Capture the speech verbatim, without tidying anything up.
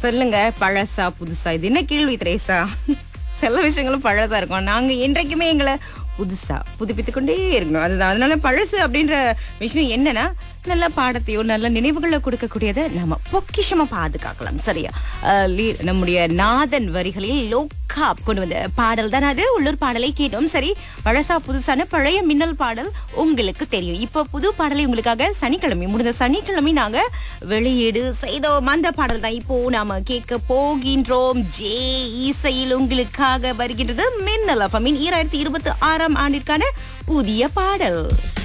சொல்லுங்க, பழசா புதுசா? இது என்ன கேள்வி திரேசா? சில விஷயங்களும் பழசா இருக்கும். நாங்க என்றைக்குமே எங்களை புதுசா புதுப்பித்துக் கொண்டே இருக்கணும். அதுதான். அதனால பழசு அப்படின்ற விஷயம் என்னன்னா, நல்ல பாடத்தையோ நல்ல நினைவுகளை கொடுக்கக்கூடியதை நாம பொக்கிஷமா பாதுகாக்கலாம். சரியா? அஹ் லீ- நம்முடைய நாதன் வரிகளில் லோக்கா கொண்டு வந்த பாடல் தான் அது. உள்ளூர் பாடலை கேட்டோம். சரி, பழசா புதுசான பழைய மின்னல் பாடல் உங்களுக்கு தெரியும். இப்போ புது பாடலை உங்களுக்காக சனிக்கிழமை முடிந்த சனிக்கிழமை நாங்க வெளியீடு செய்தோம். அந்த பாடல் தான் இப்போ நாம கேட்க போகின்றோம். ஜே இசையில் உங்களுக்காக வருகின்றது மின்னல் எஃப்எம்மின் ஈராயிரத்தி இருபத்தி ஆறாம் ஆண்டிற்கான புதிய பாடல்.